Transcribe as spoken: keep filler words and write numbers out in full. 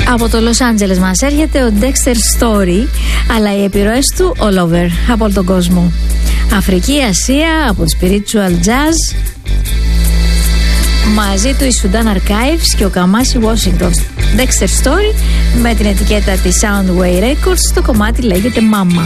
Από το Los Angeles μας έρχεται ο Dexter Story, αλλά οι επιρροές του all over, από όλο τον κόσμο. Αφρική, Ασία, από το spiritual jazz. Μαζί του η Sudan Archives και ο Kamasi Washington. Dexter Story με την ετικέτα της Soundway Records, το κομμάτι λέγεται Mama.